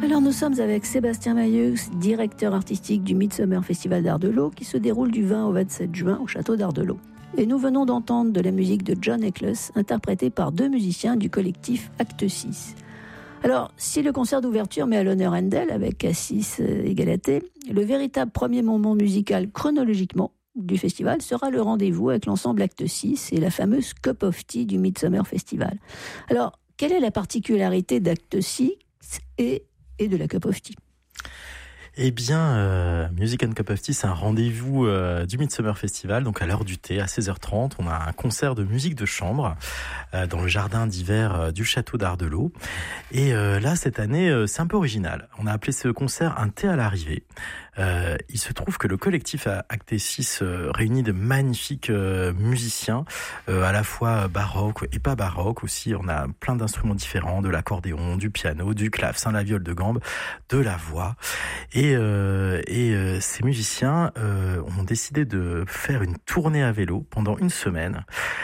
Alors nous sommes avec Sébastien Mailleux, directeur artistique du Midsummer Festival d'Ardelot qui se déroule du 20 au 27 juin au château d'Ardelot. Et nous venons d'entendre de la musique de John Eccles, interprétée par deux musiciens du collectif Acte 6. Alors, si le concert d'ouverture met à l'honneur Handel avec Cassis et Galatée, le véritable premier moment musical chronologiquement du festival sera le rendez-vous avec l'ensemble Acte 6 et la fameuse Cup of Tea du Midsummer Festival. Alors, quelle est la particularité d'Acte 6 et de la Cup of Tea? Eh bien, Music and Cup of Tea, c'est un rendez-vous du Midsummer Festival, donc à l'heure du thé, à 16h30. On a un concert de musique de chambre dans le jardin d'hiver du château d'Ardelot. Et là, cette année, c'est un peu original. On a appelé ce concert un thé à l'arrivée. Il se trouve que le collectif Acte 6 réunit de magnifiques musiciens, à la fois baroque et pas baroque aussi. On a plein d'instruments différents, de l'accordéon, du piano, du clavecin, la viole de gambe, de la voix. Et ces musiciens ont décidé de faire une tournée à vélo pendant une semaine.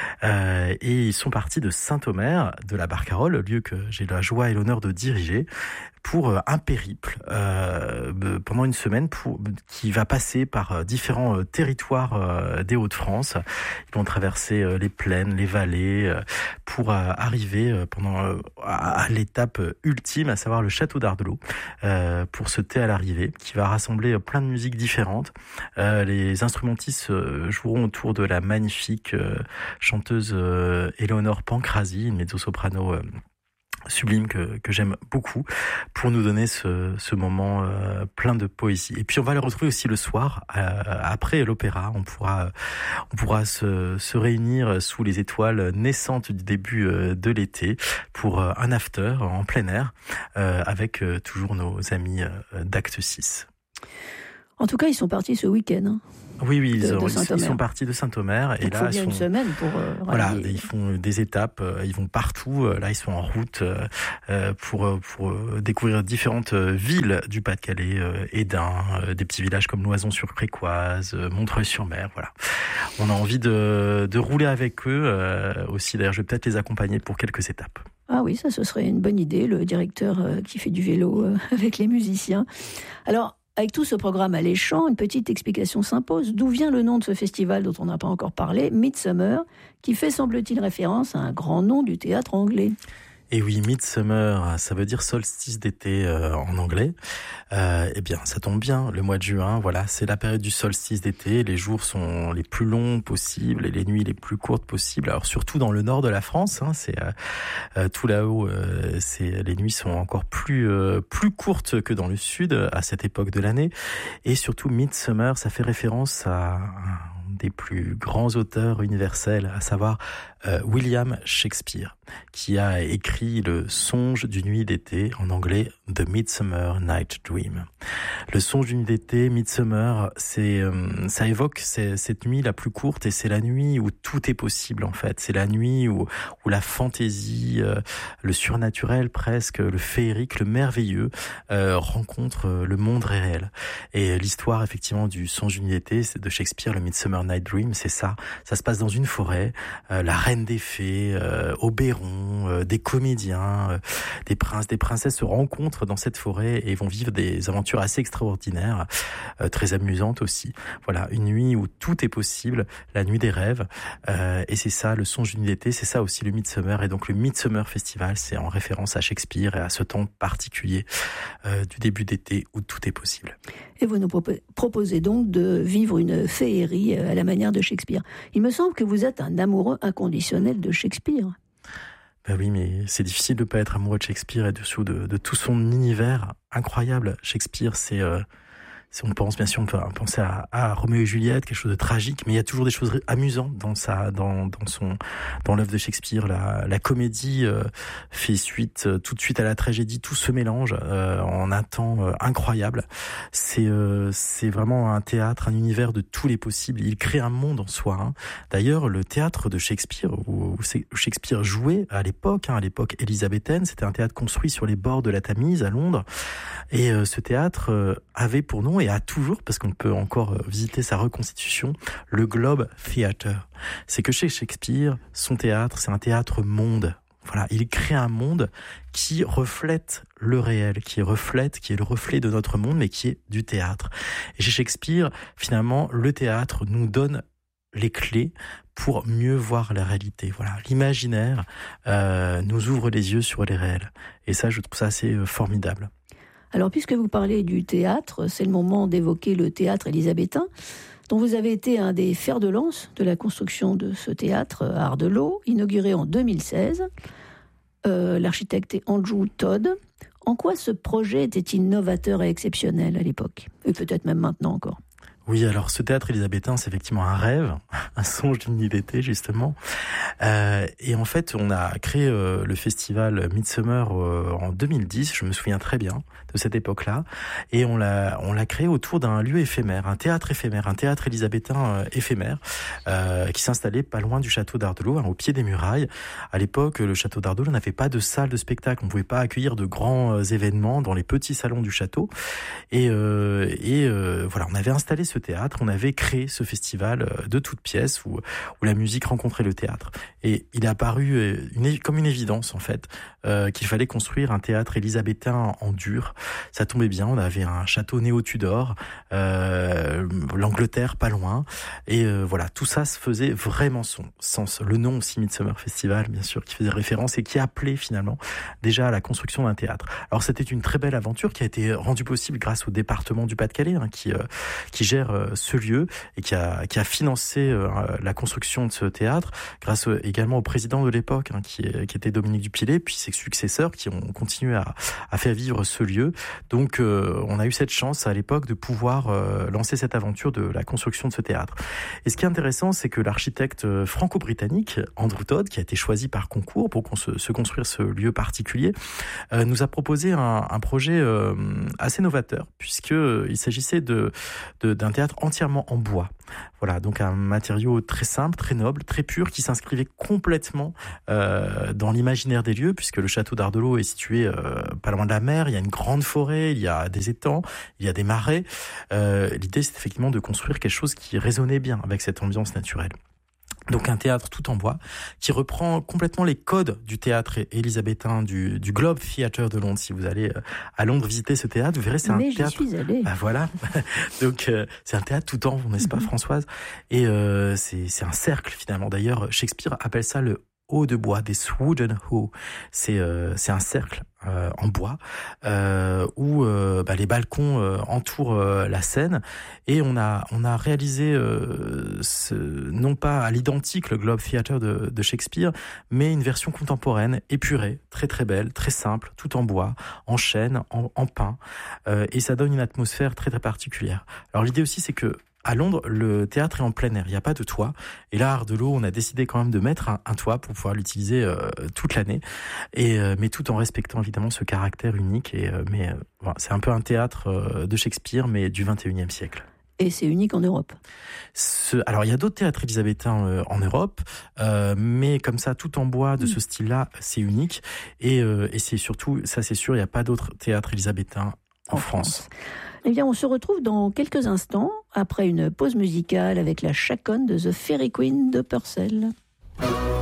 Et ils sont partis de Saint-Omer, de la Barcarolle, lieu que j'ai la joie et l'honneur de diriger, pour un périple pendant une semaine qui va passer par différents territoires des Hauts-de-France. Ils vont traverser les plaines, les vallées, pour arriver à l'étape ultime, à savoir le château d'Ardelot, pour ce thé à l'arrivée, qui va rassembler plein de musiques différentes. Les instrumentistes joueront autour de la magnifique chanteuse Éléonore Pancrazi, une mezzo-soprano sublime que j'aime beaucoup, pour nous donner ce moment plein de poésie. Et puis on va le retrouver aussi le soir, après l'opéra. On pourra se réunir sous les étoiles naissantes du début de l'été pour un after en plein air avec toujours nos amis d'Acte 6. En tout cas, ils sont partis ce week-end. Hein. Oui, ils sont partis de Saint-Omer. Et là, il faut bien une semaine pour voilà, ils font des étapes, ils vont partout. Là, ils sont en route pour découvrir différentes villes du Pas-de-Calais, Édin, des petits villages comme Loison-sur-Crécoise, Montreuil-sur-Mer. Voilà, on a envie de rouler avec eux aussi. D'ailleurs, je vais peut-être les accompagner pour quelques étapes. Ah oui, ça, ce serait une bonne idée, le directeur qui fait du vélo avec les musiciens. Alors, avec tout ce programme alléchant, une petite explication s'impose. D'où vient le nom de ce festival dont on n'a pas encore parlé, Midsummer, qui fait, semble-t-il, référence à un grand nom du théâtre anglais? Et oui, Midsummer, ça veut dire solstice d'été en anglais. Eh bien, ça tombe bien, le mois de juin, voilà, c'est la période du solstice d'été. Les jours sont les plus longs possibles et les nuits les plus courtes possibles. Alors surtout dans le nord de la France, hein, c'est tout là-haut, les nuits sont encore plus courtes que dans le sud à cette époque de l'année. Et surtout, Midsummer, ça fait référence à des plus grands auteurs universels, à savoir William Shakespeare, qui a écrit le Songe d'une nuit d'été, en anglais The Midsummer Night Dream. Le Songe d'une nuit d'été, Midsummer, ça évoque cette nuit la plus courte, et c'est la nuit où tout est possible en fait. C'est la nuit où la fantaisie, le surnaturel presque, le féerique, le merveilleux rencontre le monde réel. Et l'histoire effectivement du Songe d'une nuit d'été, c'est de Shakespeare, le Midsummer Night Dream, c'est ça. Ça se passe dans une forêt, la reine des fées, Oberon, des comédiens, des princes, des princesses se rencontrent dans cette forêt et vont vivre des aventures assez extraordinaires, très amusantes aussi. Voilà, une nuit où tout est possible, la nuit des rêves, et c'est ça, le Songe d'une nuit d'été, c'est ça aussi le Midsummer. Et donc le Midsummer Festival, c'est en référence à Shakespeare et à ce temps particulier du début d'été où tout est possible. Et vous nous proposez donc de vivre une féerie à la manière de Shakespeare. Il me semble que vous êtes un amoureux inconditionnel de Shakespeare. Ben oui, mais c'est difficile de pas être amoureux de Shakespeare et de tout son univers incroyable. Shakespeare, on pense bien sûr, on peut penser à Roméo et Juliette, quelque chose de tragique, mais il y a toujours des choses amusantes dans l'œuvre de Shakespeare. La comédie fait suite tout de suite à la tragédie, tout se mélange en un temps incroyable. C'est vraiment un théâtre, un univers de tous les possibles. Il crée un monde en soi. Hein. D'ailleurs, le théâtre de Shakespeare, où Shakespeare jouait à l'époque élisabéthaine, c'était un théâtre construit sur les bords de la Tamise à Londres, et ce théâtre avait pour nom, et a toujours, parce qu'on peut encore visiter sa reconstitution, le Globe Theatre. C'est que chez Shakespeare, son théâtre, c'est un théâtre monde. Voilà, il crée un monde qui reflète le réel, qui est le reflet de notre monde, mais qui est du théâtre. Et chez Shakespeare, finalement, le théâtre nous donne les clés pour mieux voir la réalité. Voilà, l'imaginaire nous ouvre les yeux sur les réels. Et ça, je trouve ça assez formidable. Alors, puisque vous parlez du théâtre, c'est le moment d'évoquer le théâtre élisabétain, dont vous avez été un des fers de lance de la construction de ce théâtre à Ardelot, inauguré en 2016. L'architecte est Andrew Todd. En quoi ce projet était-il novateur et exceptionnel à l'époque ? Et peut-être même maintenant encore ? Oui, alors ce théâtre élisabétain, c'est effectivement un rêve, un songe d'une nuit d'été, justement. Et en fait, on a créé le festival Midsummer en 2010, je me souviens très bien de cette époque-là. Et on l'a créé autour d'un lieu éphémère, un théâtre élisabétain éphémère, qui s'installait pas loin du château d'Ardelot, au pied des murailles. À l'époque, le château d'Ardelot n'avait pas de salle de spectacle, on ne pouvait pas accueillir de grands événements dans les petits salons du château. Et voilà, on avait installé ce théâtre, on avait créé ce festival de toutes pièces où la musique rencontrait le théâtre. Et il est apparu comme une évidence, en fait, qu'il fallait construire un théâtre élisabétain en dur. Ça tombait bien, on avait un château néo-Tudor, l'Angleterre pas loin. Et voilà, tout ça se faisait vraiment son sens. Le nom aussi, Midsummer Festival, bien sûr, qui faisait référence et qui appelait finalement déjà à la construction d'un théâtre. Alors c'était une très belle aventure qui a été rendue possible grâce au département du Pas-de-Calais, qui gère ce lieu et qui a financé la construction de ce théâtre, grâce également au président de l'époque, qui était Dominique Dupilet, puis ses successeurs qui ont continué à faire vivre ce lieu. Donc on a eu cette chance à l'époque de pouvoir lancer cette aventure de la construction de ce théâtre. Et ce qui est intéressant, c'est que l'architecte franco-britannique Andrew Todd, qui a été choisi par concours pour se construire ce lieu particulier, nous a proposé un projet assez novateur, puisqu'il s'agissait d'un théâtre entièrement en bois. Voilà, donc un matériau très simple, très noble, très pur, qui s'inscrivait complètement dans l'imaginaire des lieux, puisque le château d'Ardelot est situé pas loin de la mer, il y a une grande forêt, il y a des étangs, il y a des marais. L'idée, c'est effectivement de construire quelque chose qui résonnait bien avec cette ambiance naturelle. Donc un théâtre tout en bois qui reprend complètement les codes du théâtre élisabétain du Globe Theatre de Londres. Si vous allez à Londres visiter ce théâtre, vous verrez, c'est un théâtre. Mais j'y suis allée. Voilà. Donc c'est un théâtre tout en, n'est-ce pas, Françoise ? Et c'est un cercle finalement. D'ailleurs, Shakespeare appelle ça le haut de bois, des wooden hall. C'est un cercle en bois où les balcons entourent la scène, et on a réalisé non pas à l'identique le Globe Theatre de Shakespeare, mais une version contemporaine, épurée, très très belle, très simple, tout en bois, en chêne, en pin, et ça donne une atmosphère très très particulière. Alors l'idée aussi, c'est que à Londres, le théâtre est en plein air, il n'y a pas de toit. Et là, à Ardelot, on a décidé quand même de mettre un toit pour pouvoir l'utiliser toute l'année, mais tout en respectant évidemment ce caractère unique. Voilà, c'est un peu un théâtre de Shakespeare, mais du 21e siècle. Et c'est unique en Europe. Alors, il y a d'autres théâtres élisabétains en Europe, mais comme ça, tout en bois de ce style-là, c'est unique. Et c'est surtout, ça c'est sûr, il n'y a pas d'autres théâtres élisabétains en France. Eh bien, on se retrouve dans quelques instants, après une pause musicale avec la chaconne de The Fairy Queen de Purcell.